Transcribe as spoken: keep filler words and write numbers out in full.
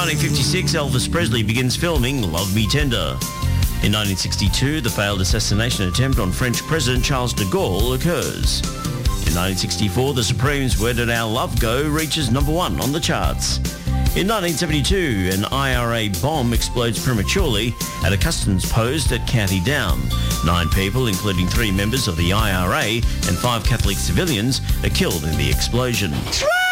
nineteen fifty-six, Elvis Presley begins filming Love Me Tender. In nineteen sixty-two, the failed assassination attempt on French President Charles de Gaulle occurs. In nineteen sixty-four, the Supremes' Where Did Our Love Go reaches number one on the charts. In nineteen seventy-two, an I R A bomb explodes prematurely at a customs post at County Down. Nine people, including three members of the I R A and five Catholic civilians, are killed in the explosion.